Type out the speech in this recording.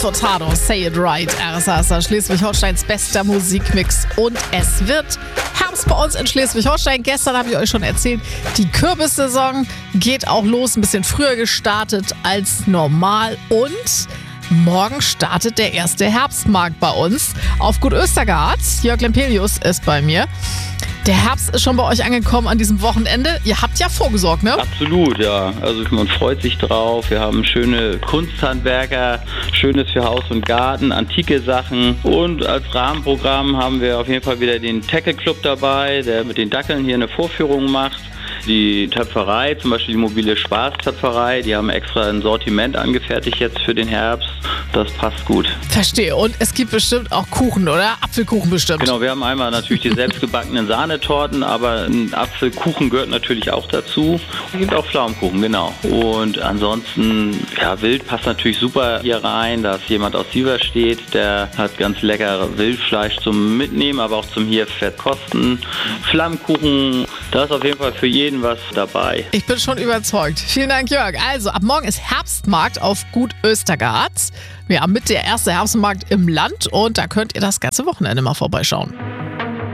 Furtado, Say It Right, RSA, Schleswig-Holsteins bester Musikmix. Und es wird Herbst bei uns in Schleswig-Holstein. Gestern habe ich euch schon erzählt, die Kürbissaison geht auch los, ein bisschen früher gestartet als normal. Und morgen startet der erste Herbstmarkt bei uns auf Gut Östergard. Jörg Lempelius ist bei mir. Der Herbst ist schon bei euch angekommen an diesem Wochenende. Ihr habt ja vorgesorgt, ne? Absolut, ja. Also man freut sich drauf. Wir haben schöne Kunsthandwerker, Schönes für Haus und Garten, antike Sachen. Und als Rahmenprogramm haben wir auf jeden Fall wieder den Tackle Club dabei, der mit den Dackeln hier eine Vorführung macht. Die Töpferei, zum Beispiel die mobile Spaßtöpferei, die haben extra ein Sortiment angefertigt jetzt für den Herbst. Das passt gut. Verstehe. Und es gibt bestimmt auch Kuchen, oder? Apfelkuchen bestimmt. Genau, wir haben einmal natürlich die selbstgebackenen Sahnetorten, aber ein Apfelkuchen gehört natürlich auch dazu. Es gibt auch Pflaumenkuchen, genau. Und ansonsten, ja, Wild passt natürlich super hier rein, dass jemand aus Sieverstedt, der hat ganz lecker Wildfleisch zum Mitnehmen, aber auch zum hier verkosten. Flammkuchen, da ist auf jeden Fall für jeden was dabei. Ich bin schon überzeugt. Vielen Dank, Jörg. Also, ab morgen ist Herbstmarkt auf Gut Östergard. Wir haben mit der erste Herbstmarkt im Land und da könnt ihr das ganze Wochenende mal vorbeischauen.